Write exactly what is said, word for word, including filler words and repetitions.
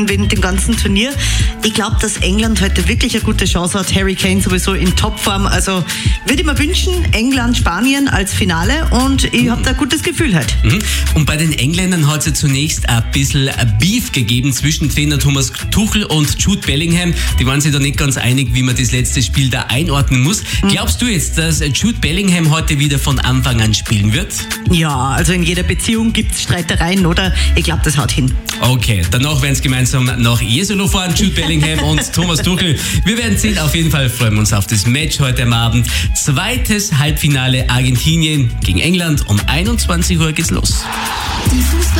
wegen dem ganzen Turnier. Ich glaube, dass England heute wirklich eine gute Chance hat. Harry Kane sowieso in Topform. Also würde ich mir wünschen, England, Spanien als Finale und ich habe da ein gutes Gefühl heute. Mhm. Und bei den Engländern hat es ja zunächst ein bisschen Beef gegeben zwischen Trainer Thomas Tuchel und Jude Bellingham. Die waren sich da nicht ganz einig, wie man das letzte Spiel da einordnen muss. Mhm. Glaubst du jetzt, dass Jude Bellingham heute wieder von Anfang an spielen wird? Ja, also in jeder Beziehung gibt es Streitereien, oder? Ich glaube, das haut hin. Okay, danach werden es gemeinsam nach Jesolo fahren, Jude Bellingham und Thomas Tuchel. Wir werden sehen, auf jeden Fall freuen wir uns auf das Match heute am Abend. Zweites Halbfinale Argentinien gegen England. Um einundzwanzig Uhr geht's los. Die Fußball